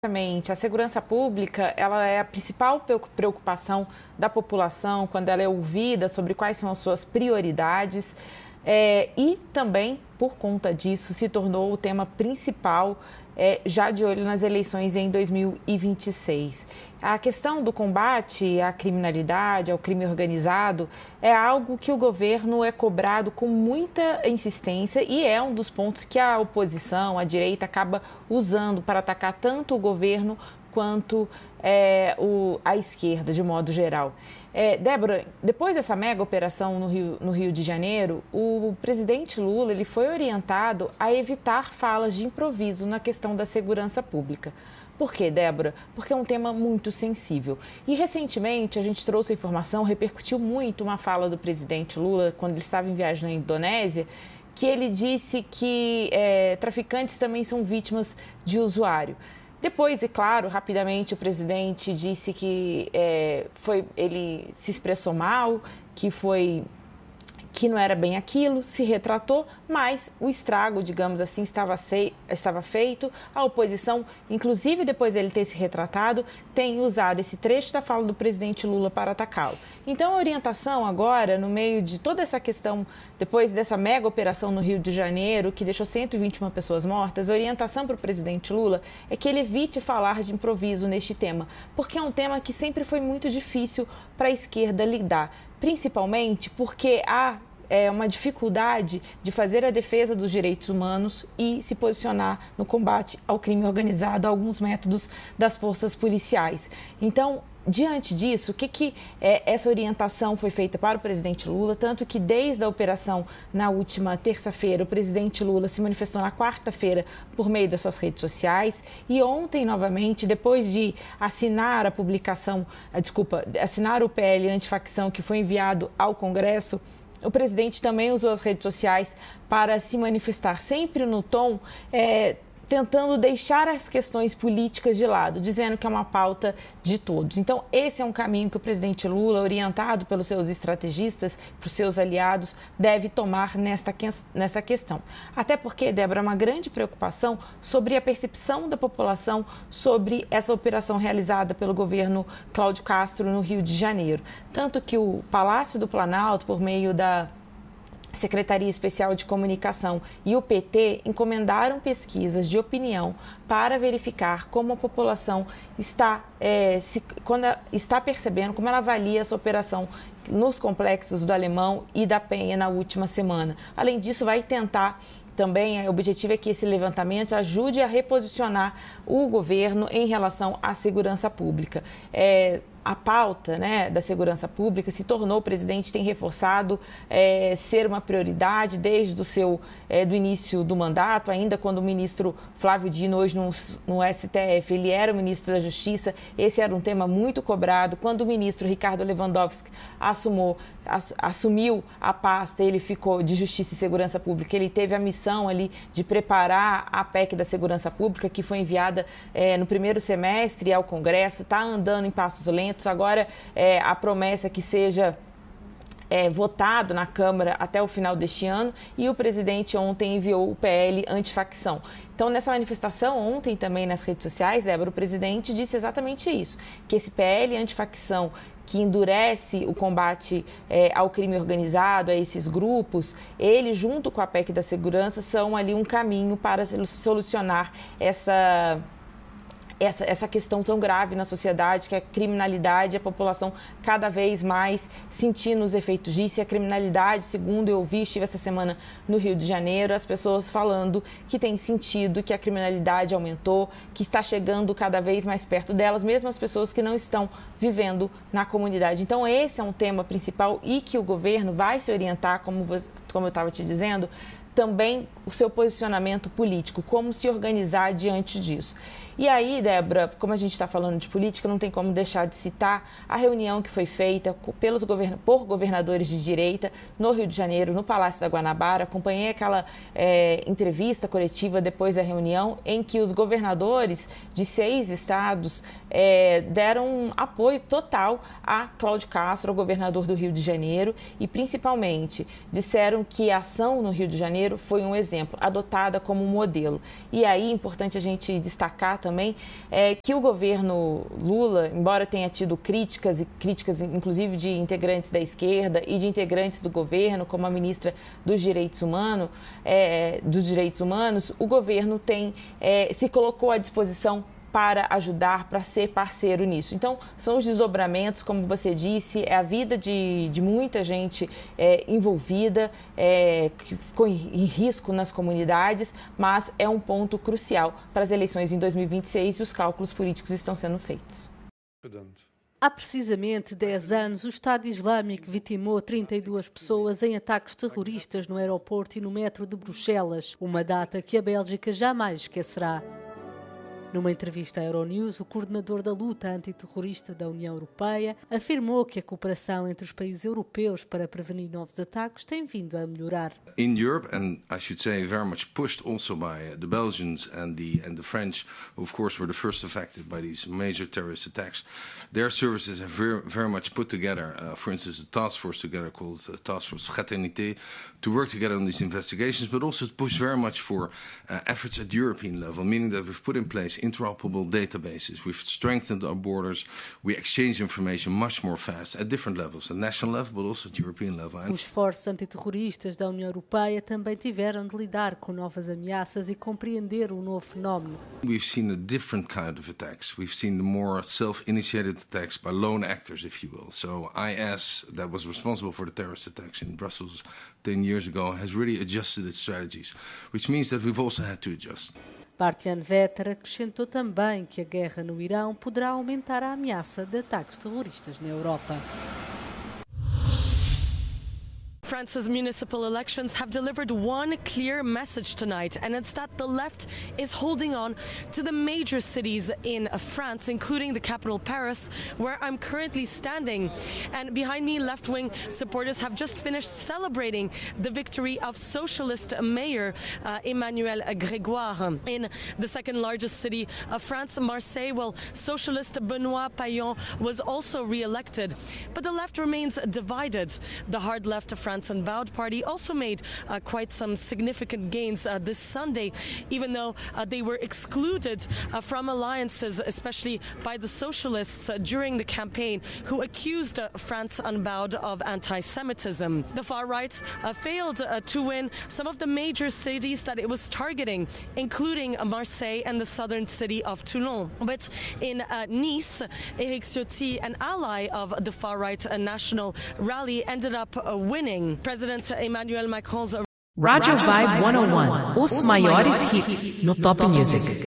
Exatamente. A segurança pública, ela é a principal preocupação da população quando ela é ouvida sobre quais são as suas prioridades e também, por conta disso, se tornou o tema principal já de olho nas eleições em 2026. A questão do combate à criminalidade, ao crime organizado, é algo que o governo é cobrado com muita insistência e é um dos pontos que a oposição, a direita, acaba usando para atacar tanto o governo quanto a esquerda, de modo geral. Débora, depois dessa mega operação no Rio de Janeiro, o presidente Lula ele foi orientado a evitar falas de improviso na questão da segurança pública. Por quê, Débora? Porque é um tema muito sensível. E recentemente a gente trouxe a informação, repercutiu muito uma fala do presidente Lula quando ele estava em viagem na Indonésia, que ele disse que traficantes também são vítimas de usuário. Depois, é claro, rapidamente o presidente disse que ele se expressou mal, que não era bem aquilo, se retratou, mas o estrago, digamos assim, estava feito. A oposição, inclusive depois dele ter se retratado, tem usado esse trecho da fala do presidente Lula para atacá-lo. Então, a orientação agora, no meio de toda essa questão, depois dessa mega operação no Rio de Janeiro, que deixou 121 pessoas mortas, a orientação para o presidente Lula é que ele evite falar de improviso neste tema, porque é um tema que sempre foi muito difícil para a esquerda lidar, principalmente porque há uma dificuldade de fazer a defesa dos direitos humanos e se posicionar no combate ao crime organizado, a alguns métodos das forças policiais. Então, diante disso, essa orientação foi feita para o presidente Lula, tanto que desde a operação na última terça-feira, o presidente Lula se manifestou na quarta-feira por meio das suas redes sociais e ontem, novamente, depois de assinar assinar o PL antifacção que foi enviado ao Congresso, o presidente também usou as redes sociais para se manifestar sempre no tom tentando deixar as questões políticas de lado, dizendo que é uma pauta de todos. Então, esse é um caminho que o presidente Lula, orientado pelos seus estrategistas, pelos seus aliados, deve tomar nessa questão. Até porque, Débora, é uma grande preocupação sobre a percepção da população sobre essa operação realizada pelo governo Cláudio Castro no Rio de Janeiro. Tanto que o Palácio do Planalto, por meio da Secretaria Especial de Comunicação e o PT encomendaram pesquisas de opinião para verificar como a população está percebendo, como ela avalia essa operação nos complexos do Alemão e da Penha na última semana. Além disso, vai tentar também, o objetivo é que esse levantamento ajude a reposicionar o governo em relação à segurança pública. A pauta, da segurança pública se tornou, o presidente tem reforçado ser uma prioridade desde do início do mandato, ainda quando o ministro Flávio Dino, hoje no STF, ele era o ministro da Justiça, esse era um tema muito cobrado. Quando o ministro Ricardo Lewandowski assumiu a pasta, ele ficou de Justiça e Segurança Pública, ele teve a missão ali de preparar a PEC da Segurança Pública, que foi enviada no primeiro semestre ao Congresso, está andando em passos lentos. Agora, a promessa é que seja votado na Câmara até o final deste ano e o presidente ontem enviou o PL antifacção. Então, nessa manifestação, ontem também nas redes sociais, Débora, o presidente disse exatamente isso, que esse PL antifacção que endurece o combate ao crime organizado, a esses grupos, ele, junto com a PEC da segurança, são ali um caminho para solucionar essa questão tão grave na sociedade, que é a criminalidade, a população cada vez mais sentindo os efeitos disso. E a criminalidade, segundo eu ouvi, estive essa semana no Rio de Janeiro, as pessoas falando que tem sentido que a criminalidade aumentou, que está chegando cada vez mais perto delas, mesmo as pessoas que não estão vivendo na comunidade. Então, esse é um tema principal e que o governo vai se orientar, como eu estava te dizendo, também o seu posicionamento político, como se organizar diante disso. E aí, Débora, como a gente está falando de política, não tem como deixar de citar a reunião que foi feita por governadores de direita no Rio de Janeiro, no Palácio da Guanabara. Acompanhei aquela entrevista coletiva depois da reunião, em que os governadores de 6 estados deram um apoio total a Cláudio Castro, o governador do Rio de Janeiro, e principalmente disseram que a ação no Rio de Janeiro foi um exemplo, adotada como modelo. E aí, importante a gente destacar também também que o governo Lula, embora tenha tido críticas inclusive de integrantes da esquerda e de integrantes do governo, como a ministra dos Direitos Humanos, o governo se colocou à disposição para ajudar, para ser parceiro nisso. Então, são os desdobramentos, como você disse, é a vida de muita gente envolvida, que ficou em risco nas comunidades, mas é um ponto crucial para as eleições em 2026 e os cálculos políticos estão sendo feitos. Há precisamente 10 anos, o Estado Islâmico vitimou 32 pessoas em ataques terroristas no aeroporto e no metro de Bruxelas, uma data que a Bélgica jamais esquecerá. Numa entrevista à Euronews, o coordenador da luta antiterrorista da União Europeia afirmou que a cooperação entre os países europeus para prevenir novos ataques tem vindo a melhorar. In Europe, and I should say very much pushed also by the Belgians and the French, who of course were the first affected by these major terrorist attacks, their services have very much put together, for instance, a task force together called Task Force Fraternité, to work together on these investigations, but also to push very much for efforts at European level, meaning that we've put in place interoperable databases, we've strengthened our borders, we exchange information much more fast at different levels, at national level, but also at European level. Os esforços antiterroristas da União Europeia também tiveram de lidar com novas ameaças e compreender o novo fenómeno. We've seen a different kind of attacks. We've seen the more self-initiated attacks by lone actors, if you will. So IS, that was responsible for the terrorist attacks in Brussels 10 years ago, has really adjusted its strategies, which means that we've also had to adjust. Bart-Jan Vetter acrescentou também que a guerra no Irão poderá aumentar a ameaça de ataques terroristas na Europa. France's municipal elections have delivered one clear message tonight, and it's that the left is holding on to the major cities in France, including the capital Paris, where I'm currently standing. And behind me, left-wing supporters have just finished celebrating the victory of socialist mayor Emmanuel Grégoire. In the second largest city of France, Marseille, well, socialist Benoît Payon was also re-elected. But the left remains divided. The hard left of France Unbowed Party also made quite some significant gains this Sunday, even though they were excluded from alliances, especially by the socialists during the campaign, who accused France Unbowed of anti-Semitism. The far right failed to win some of the major cities that it was targeting, including Marseille and the southern city of Toulon. But in Nice, Éric Ciotti, an ally of the far right national rally, ended up winning. President Emmanuel Macron's Rádio Vibe 101, os maiores hits no Top Music.